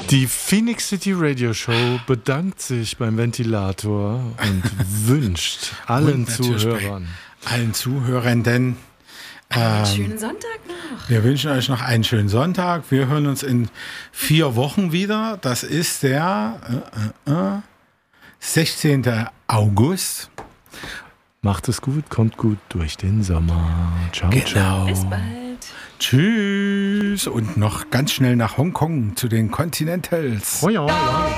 Die Phoenix City Radio Show bedankt sich beim Ventilator und wünscht allen Zuhörern, allen Zuhörenden einen schönen Sonntag noch. Wir wünschen euch noch einen schönen Sonntag. Wir hören uns in 4 Wochen wieder. Das ist der 16. August. Macht es gut, kommt gut durch den Sommer. Ciao, genau. Ciao. Bis bald. Tschüss. Und noch ganz schnell nach Hongkong zu den Continentals. Oh ja.